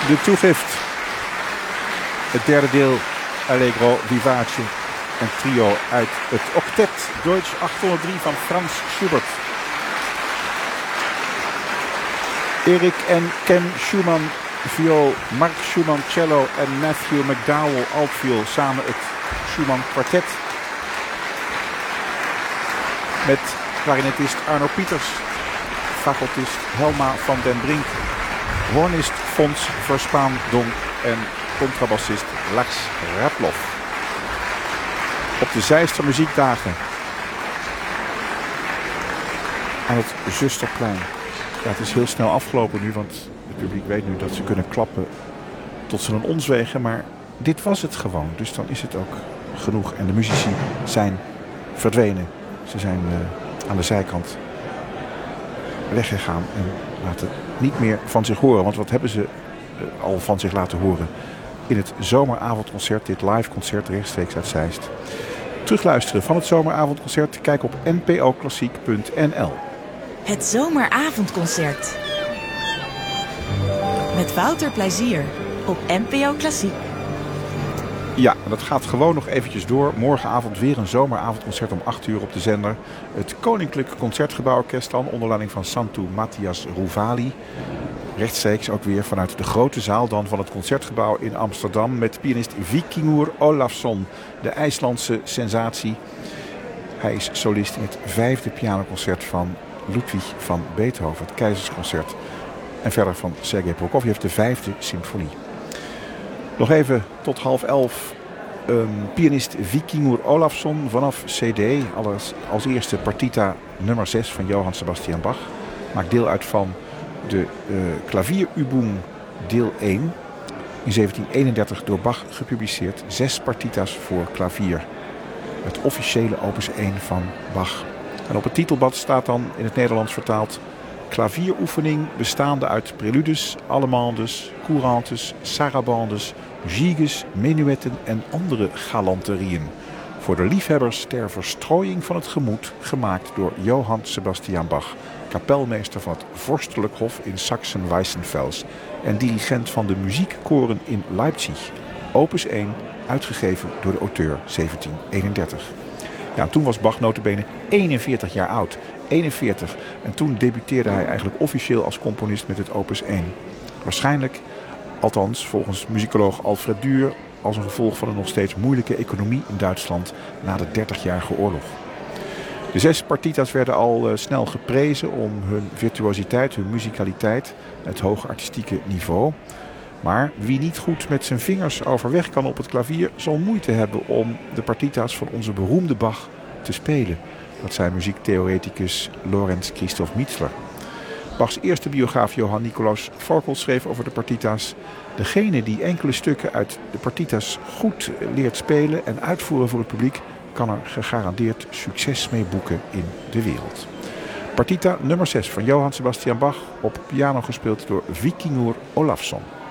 De toegift. Het derde deel Allegro Vivace. Een trio uit het octet Deutsch 803 van Franz Schubert. Erik en Ken Schumann viool, Mark Schumann cello en Matthew McDowell altviool. Samen het Schumann kwartet. Met klarinetist Arno Pieters, fagotist Helma van den Brink, hornist Fons Verspaandonk en contrabassist Lars Raploff. Op de Zeester Muziekdagen aan het Zusterplein. Ja, het is heel snel afgelopen nu, want het publiek weet nu dat ze kunnen klappen tot ze een ons wegen. Maar dit was het gewoon, dus dan is het ook genoeg. En de muzici zijn verdwenen. Ze zijn aan de zijkant weggegaan en laten niet meer van zich horen. Want wat hebben ze al van zich laten horen in het zomeravondconcert, dit live concert rechtstreeks uit Zeist. Terugluisteren van het zomeravondconcert, kijk op npoklassiek.nl. Het zomeravondconcert met Wouter Plezier op NPO Klassiek. Ja, dat gaat gewoon nog eventjes door. Morgenavond weer een zomeravondconcert om 8 uur op de zender. Het Koninklijk Concertgebouworkest dan, onder leiding van Santu Matthias Rouvali. Rechtstreeks ook weer vanuit de grote zaal dan van het Concertgebouw in Amsterdam. Met pianist Víkingur Ólafsson, de IJslandse sensatie. Hij is solist in het 5e pianoconcert van Ludwig van Beethoven, het Keizersconcert. En verder van Sergei Prokofjev, de 5e symfonie. Nog even tot 10:30. Pianist Víkingur Ólafsson vanaf CD. Als eerste partita nummer 6 van Johann Sebastian Bach. Maakt deel uit van de Klavierübung deel 1. In 1731 door Bach gepubliceerd. 6 partita's voor klavier. Het officiële opus 1 van Bach. En op het titelblad staat dan in het Nederlands vertaald: klavieroefening bestaande uit preludes, allemandes, courantes, sarabandes, giges, menuetten en andere galanterieën. Voor de liefhebbers ter verstrooiing van het gemoed, gemaakt door Johann Sebastian Bach, kapelmeester van het Vorstelijk Hof in Sachsen-Weissenfels en dirigent van de muziekkoren in Leipzig. Opus 1, uitgegeven door de auteur 1731. Ja, toen was Bach nota bene 41 jaar oud. 41. En toen debuteerde hij eigenlijk officieel als componist met het opus 1. Waarschijnlijk, althans volgens muzikoloog Alfred Duur, als een gevolg van de nog steeds moeilijke economie in Duitsland na de 30-jarige oorlog. De 6 partita's werden al snel geprezen om hun virtuositeit, hun muzikaliteit, het hoge artistieke niveau. Maar wie niet goed met zijn vingers overweg kan op het klavier, zal moeite hebben om de partita's van onze beroemde Bach te spelen. Dat zei muziektheoreticus Lorenz Christoph Mietzler. Bachs eerste biograaf Johann Nicolaus Forkel schreef over de partita's: degene die enkele stukken uit de partita's goed leert spelen en uitvoeren voor het publiek, kan er gegarandeerd succes mee boeken in de wereld. Partita nummer 6 van Johann Sebastian Bach, op piano gespeeld door Víkingur Ólafsson.